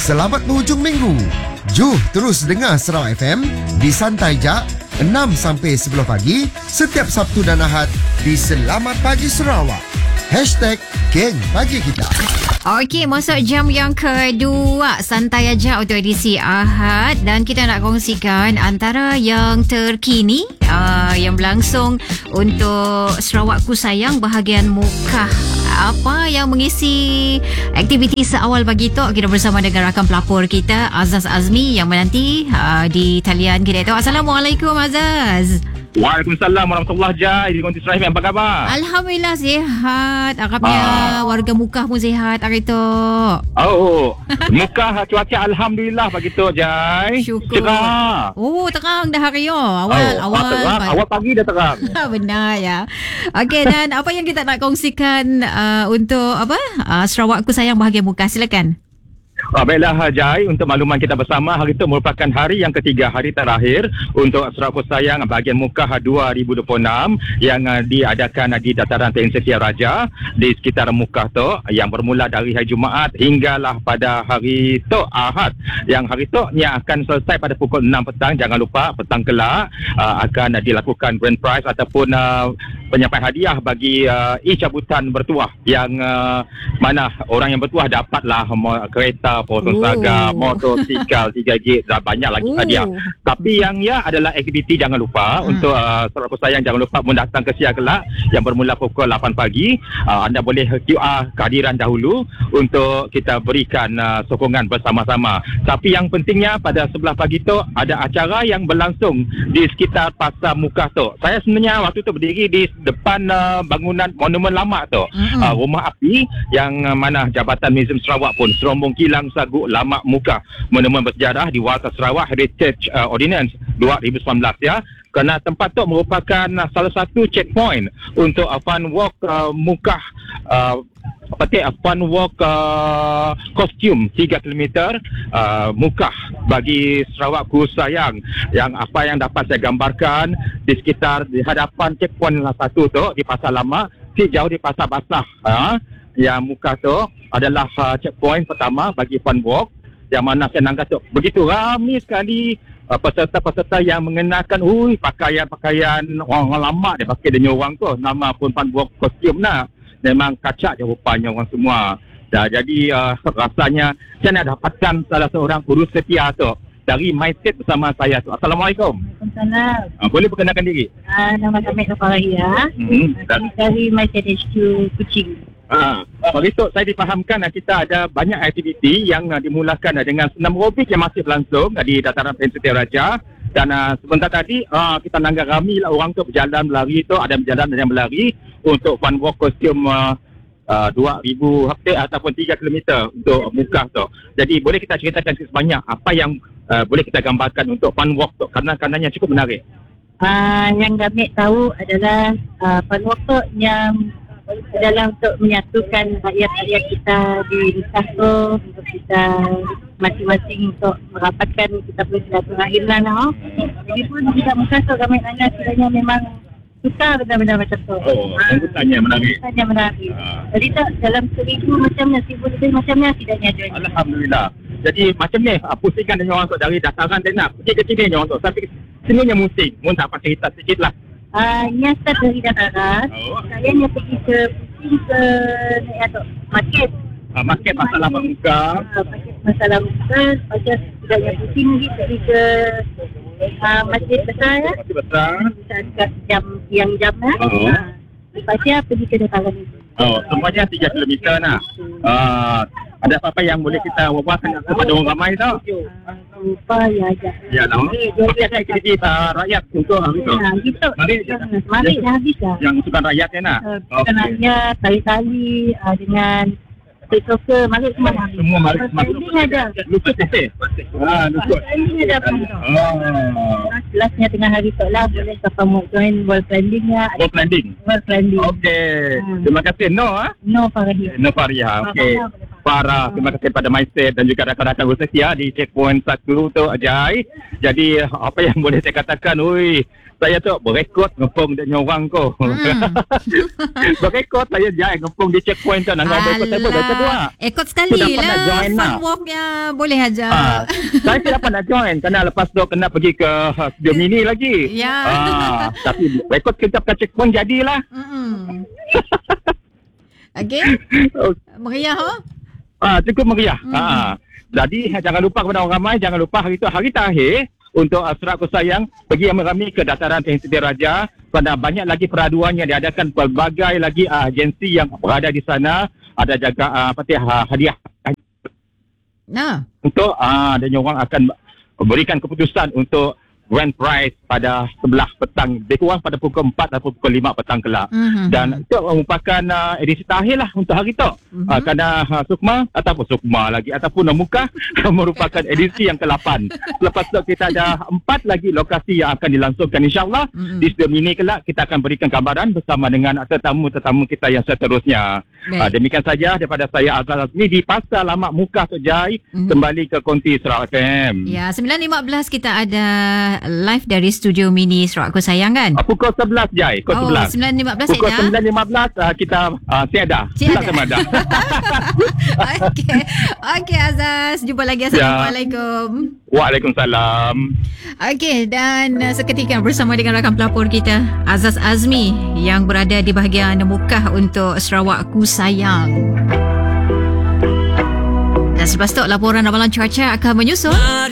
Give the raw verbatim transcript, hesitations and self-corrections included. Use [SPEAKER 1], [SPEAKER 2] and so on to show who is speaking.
[SPEAKER 1] Selamat berhujung minggu. Juh terus dengar Sarawak F M di Santai Jak enam sampai sebelas pagi setiap Sabtu dan Ahad di Selamat Pagi Sarawak. Hashtag Geng Pagi Kita.
[SPEAKER 2] Okey, masuk jam yang kedua Santai Aja untuk edisi Ahad, dan kita nak kongsikan antara yang terkini uh, yang berlangsung untuk Sarawakku Sayang bahagian Mukah. Apa yang mengisi aktiviti seawal pagi tu, kita bersama dengan rakan pelapor kita Azaz Azmi yang menanti uh, di talian kita itu. Assalamualaikum Azaz.
[SPEAKER 3] Waalaikumsalam warahmatullahi wabarakatuh. Di Konti Serahim, apa khabar?
[SPEAKER 2] Alhamdulillah sihat. Agaknya ah. warga Mukah pun sihat hari tu.
[SPEAKER 3] Oh, Mukah cuaca alhamdulillah pagi tu, Jai.
[SPEAKER 2] Syukur.
[SPEAKER 3] Cerah.
[SPEAKER 2] Oh, terang dah hari tu. Awal
[SPEAKER 3] oh,
[SPEAKER 2] awal
[SPEAKER 3] terang. Awal pagi dah terang.
[SPEAKER 2] Benar ya. Okey, dan apa yang kita nak kongsikan uh, untuk apa? Uh, Sarawakku Sayang bahagian Mukah, silakan.
[SPEAKER 3] Ah, baiklah Jai, untuk makluman kita bersama, hari itu merupakan hari yang ketiga, hari terakhir untuk Sarawakku Sayang bahagian Mukah dua ribu dua puluh enam yang uh, diadakan uh, di dataran P N Setia Raja di sekitar Mukah tu, yang bermula dari hari Jumaat hinggalah pada hari tu Ahad, yang hari tu yang akan selesai pada pukul enam petang. Jangan lupa petang kelak uh, akan uh, dilakukan grand prize ataupun uh, penyampaian hadiah bagi uh, e-cabutan bertuah, yang uh, mana orang yang bertuah dapatlah uh, kereta, potong seragam, motosikal tiga G, dah banyak lagi
[SPEAKER 2] Ooh.
[SPEAKER 3] hadiah. Tapi yang ya adalah aktiviti, jangan lupa hmm. untuk uh, Sarawakku Sayang, jangan lupa pun datang ke siang kelak yang bermula pukul lapan pagi. Uh, anda boleh Q R kehadiran dahulu untuk kita berikan uh, sokongan bersama-sama. Tapi yang pentingnya pada sebelah pagi tu ada acara yang berlangsung di sekitar Pasar Mukah tu. Saya sebenarnya waktu tu berdiri di depan uh, bangunan monumen lama tu, hmm. uh, rumah api yang uh, mana Jabatan Muzium Sarawak pun serombong kilang sagu lama Mukah, monumen bersejarah di Warta Sarawak Heritage uh, Ordinance dua ribu sembilan belas ya. Kerana tempat tu merupakan uh, salah satu checkpoint untuk uh, fun walk uh, Mukah, uh, pakai uh, fun walk uh, kostum tiga kilometer uh, Mukah bagi Sarawakku Sayang, yang apa yang dapat saya gambarkan di sekitar di hadapan checkpoint satu tu di Pasar Lama, si jauh di Pasar Basah. Ha? Yang Mukah tu adalah uh, checkpoint pertama bagi fun walk, yang mana saya nampak tu begitu ramai sekali uh, peserta-peserta yang mengenakan ui pakaian-pakaian orang lama dia pakai dengan orang tu, nama pun fun walk kostum nak memang kacak je rupanya orang semua. Dah, jadi uh, rasanya saya nak dapatkan salah seorang urus setia tu dari MyState bersama saya tu. Assalamualaikum.
[SPEAKER 4] Waalaikumsalam.
[SPEAKER 3] Uh, boleh perkenalkan diri?
[SPEAKER 4] Uh, nama kami Nufahia. Hmm. Kami dari MyState H Q Kuching.
[SPEAKER 3] Ah, begitu saya difahamkan kita ada banyak aktiviti yang uh, dimulakan uh, dengan senam aerobik yang masih berlangsung uh, di dataran P N Setia Raja, dan uh, sebentar tadi uh, kita langgar ramai lah orang tu berjalan berlari tu, ada berjalan dan yang berlari untuk fun walk kostum uh, uh, dua ribu hektar ataupun tiga kilometer untuk Mukah tu. Jadi boleh kita ceritakan sebanyak apa yang uh, boleh kita gambarkan untuk fun walk tu, kerana karenanya cukup menarik.
[SPEAKER 4] Uh, yang kami tahu adalah uh, fun walk tu yang adalah untuk menyatukan rakyat-rakyat kita di Mukah tu, untuk kita masing-masing untuk merapatkan kita punya silaturahim lah. No? Jadi pun kita Mukah tu kami tanya kiranya memang suka benda-benda macam tu.
[SPEAKER 3] Oh, sambutannya menarik.
[SPEAKER 4] Sambutannya menarik. Ha. Jadi tak dalam seribu macamnya, seribu lebih macamnya tidaknya ada.
[SPEAKER 3] Alhamdulillah. Jadi macam ni, pusingkan dengan orang tu dari dataran dia nak pergi ke sini orang tu. Tapi semuanya musing. Mun tak apa cerita sikit lah.
[SPEAKER 4] Uh, yang start dari dataran, oh. Saya ni pergi ke pusing ke atau market.
[SPEAKER 3] Uh, market masalah Mukah.
[SPEAKER 4] Uh, market masalah Mukah. Lepas tu tidaknya pusing lagi pergi ke uh, masjid besar ya.
[SPEAKER 3] Masjid besar.
[SPEAKER 4] Bisa dekat jam, siang jam lah.
[SPEAKER 3] Oh.
[SPEAKER 4] Uh, lepas tu pergi ke dataran itu.
[SPEAKER 3] Oh, semuanya tiga kilometer nak. Uh, ada apa-apa yang boleh kita wawarkan kepada orang ramai tau?
[SPEAKER 4] Lupa ya aja.
[SPEAKER 3] Ya, no. Tapi ada aktiviti uh, rakyat untuk hari tu.
[SPEAKER 4] Ya, gitu.
[SPEAKER 3] Mari,
[SPEAKER 4] mari dah habis dah.
[SPEAKER 3] Yang sukan rakyat ya nak?
[SPEAKER 4] Uh, sukan okay. rakyat, tali-tali uh, dengan soccer, mari semua.
[SPEAKER 3] Semua mari.
[SPEAKER 4] Ini ada.
[SPEAKER 3] Lukut sisi. Ah, lukut.
[SPEAKER 4] Ini ada pun.
[SPEAKER 3] Oh.
[SPEAKER 4] Kelasnya tengah hari tu lah, boleh siapa mau join wall climbing ya.
[SPEAKER 3] Wall climbing.
[SPEAKER 4] Wall climbing.
[SPEAKER 3] Okey.
[SPEAKER 4] Hmm.
[SPEAKER 3] Terima kasih No ah.
[SPEAKER 4] No Faria.
[SPEAKER 3] No Faria. Okey. Farah, terima kasih pada MyState dan juga rakan-rakan usaha di checkpoint satu tu Ajai. Jadi apa yang boleh saya katakan, ui, saya tu berekod ngepung dia orang ko.
[SPEAKER 2] Hmm.
[SPEAKER 3] Berekod saya jai ngepung di checkpoint tu nak berekod saya berekod kedua.
[SPEAKER 2] Ekot sekali
[SPEAKER 3] Tu dapat nak
[SPEAKER 2] lah.
[SPEAKER 3] join
[SPEAKER 2] Fun
[SPEAKER 3] lah.
[SPEAKER 2] walknya boleh aja.
[SPEAKER 3] Ah, saya tidak dapat nak join kerana lepas tu kena pergi ke uh, studio mini lagi.
[SPEAKER 2] Ya.
[SPEAKER 3] Ah, tapi rekod kita ke checkpoint jadilah.
[SPEAKER 2] Mm-mm. Okey. Meriah ha?
[SPEAKER 3] Ah, cukup meriah.
[SPEAKER 2] Hmm.
[SPEAKER 3] Ah, jadi jangan lupa kepada orang ramai, jangan lupa hari itu hari terakhir untuk uh, Serak Aku Sayang pergi ramai-ramai ke dataran Tengah Setiaraja kerana banyak lagi peraduan yang diadakan pelbagai lagi uh, agensi yang berada di sana. Ada jaga uh, apa tu uh, hadiah
[SPEAKER 2] Nah.
[SPEAKER 3] untuk ah uh, dan orang akan berikan keputusan untuk grand prize pada sebelah petang, lebih kurang pada pukul empat atau pukul lima petang kelak.
[SPEAKER 2] Mm-hmm.
[SPEAKER 3] Dan itu merupakan uh, edisi terakhir lah untuk hari itu. Mm-hmm. Uh, kerana uh, Sukma ataupun Sukma lagi ataupun Muka merupakan edisi yang ke lapan. Lepas tu kita ada empat lagi lokasi yang akan dilangsungkan insyaAllah. Mm-hmm. Di studio mini kelak kita akan berikan gambaran bersama dengan tetamu-tetamu kita yang seterusnya. Uh, demikian saja daripada saya Azhar Azmi di Pasar Lamak Muka Sojai. Mm-hmm. Kembali ke Konti Sarawak F M.
[SPEAKER 2] Ya, sembilan lima belas kita ada live dari studio mini Sarawak Aku Sayang kan?
[SPEAKER 3] Uh, pukul sebelas Jai, pukul
[SPEAKER 2] Oh,
[SPEAKER 3] sebelas.
[SPEAKER 2] sembilan lima belas
[SPEAKER 3] Pukul
[SPEAKER 2] Eda.
[SPEAKER 3] sembilan lima belas uh, kita uh, tiada.
[SPEAKER 2] Tiada.
[SPEAKER 3] Tak sama ada.
[SPEAKER 2] Okey. Okey Azaz, jumpa lagi. Assalamualaikum.
[SPEAKER 3] Waalaikumsalam.
[SPEAKER 2] Okey, dan uh, seketika bersama dengan rakan pelapor kita Azaz Azmi yang berada di bahagian Mukah untuk Sarawak Aku Sayang. Dan selepas tu laporan ramalan cuaca akan menyusul.